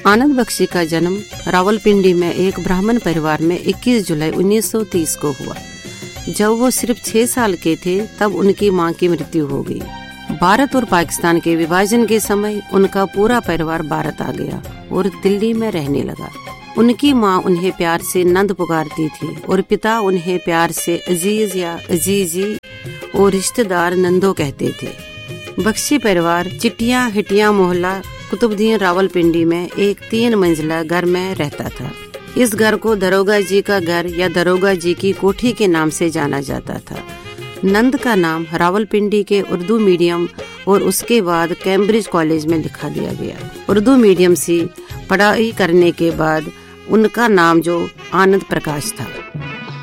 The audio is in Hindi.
आनंद बख्शी का जन्म रावलपिंडी में एक ब्राह्मण परिवार में 21 जुलाई 1930 को हुआ। जब वो सिर्फ 6 साल के थे तब उनकी मां की मृत्यु हो गई। भारत और पाकिस्तान के विभाजन के समय उनका पूरा परिवार भारत आ गया और दिल्ली में रहने लगा। उनकी मां उन्हें प्यार से नंद पुकारती थी और पिता उन्हें प्यार से अजीज या अजीजी और रिश्तेदार नंदो कहते थे। बख्शी परिवार चिटिया हिटिया मोहल्ला कुतुबुद्दीन रावलपिंडी में एक 3 मंजिला घर में रहता था। इस घर को दरोगा जी का घर या दरोगा जी की कोठी के नाम से जाना जाता था। नंद का नाम रावलपिंडी के उर्दू मीडियम और उसके बाद कैम्ब्रिज कॉलेज में लिखा दिया गया। उर्दू मीडियम से पढ़ाई करने के बाद उनका नाम जो आनंद प्रकाश था।